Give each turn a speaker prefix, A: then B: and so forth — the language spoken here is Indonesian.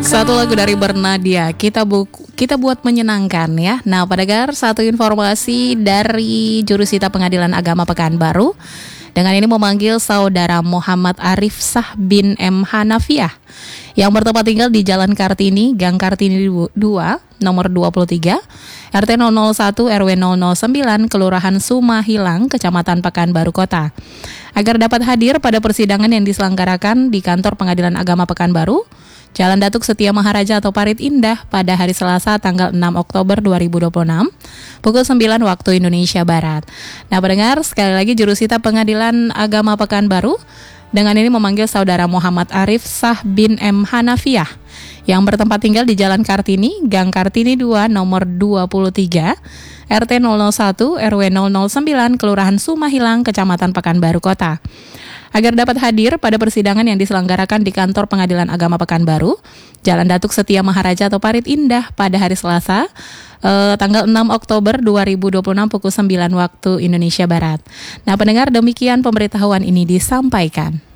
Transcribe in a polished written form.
A: Satu lagu dari Bernadia, kita buat menyenangkan ya. Nah, pendengar, satu informasi dari Jurusita Pengadilan Agama Pekanbaru. Dengan ini memanggil saudara Muhammad Arif Sah bin M. Hanafiah yang bertempat tinggal di Jalan Kartini, Gang Kartini 2, nomor 23, RT 001 RW 009, Kelurahan Sumahilang, Kecamatan Pekanbaru Kota. Agar dapat hadir pada persidangan yang diselenggarakan di Kantor Pengadilan Agama Pekanbaru, Jalan Datuk Setia Maharaja atau Parit Indah pada hari Selasa tanggal 6 Oktober 2026 pukul 9 waktu Indonesia Barat. Nah, pendengar, sekali lagi Jurusita Pengadilan Agama Pekanbaru dengan ini memanggil saudara Muhammad Arif Sah bin M. Hanafiah yang bertempat tinggal di Jalan Kartini, Gang Kartini 2, nomor 23, RT 001 RW 009, Kelurahan Sumahilang, Kecamatan Pekanbaru Kota. Agar dapat hadir pada persidangan yang diselenggarakan di Kantor Pengadilan Agama Pekanbaru, Jalan Datuk Setia Maharaja atau Parit Indah pada hari Selasa, tanggal 6 Oktober 2026 pukul 9 waktu Indonesia Barat. Nah, pendengar, demikian pemberitahuan ini disampaikan.